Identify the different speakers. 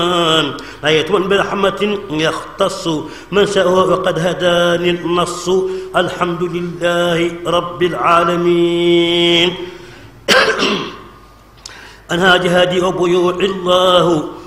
Speaker 1: آية برحمة يختص من شاء وقد هداني النص. الحمد لله رب العالمين. أنهى جهادي وبيوع الله